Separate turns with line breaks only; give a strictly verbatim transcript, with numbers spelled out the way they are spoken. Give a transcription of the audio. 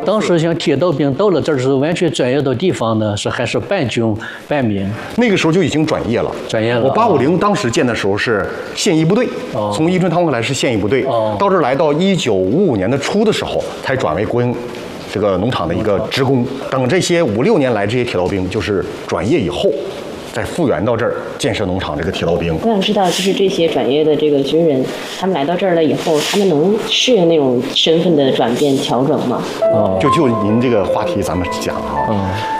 当时像铁道兵到了这儿是完全专业的地方呢，是还是半军半民。
那个时候就已经转业了。
转业了。
我八五零当时建的时候是现役部队，
哦、
从伊春汤回来是现役部队，
哦、
到这儿来到一九五五年的初的时候才转为国营这个农场的一个职工。等这些五六年来这些铁道兵就是转业以后。再复员到这儿建设农场这个铁道兵。
我想知道，就是这些转业的这个军人，他们来到这儿了以后，他们能适应那种身份的转变调整吗？
哦，就就您这个话题咱们讲啊，嗯，